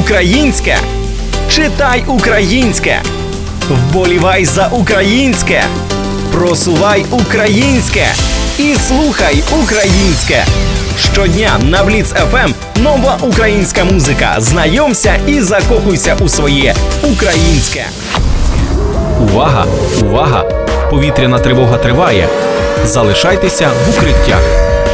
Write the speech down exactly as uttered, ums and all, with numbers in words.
українське, читай українське, вболівай за українське, просувай українське і слухай українське. Щодня на Бліц еф ем нова українська музика. Знайомся і закохуйся у своє українське. Увага! Увага! Повітряна тривога триває. Залишайтеся в укриттях.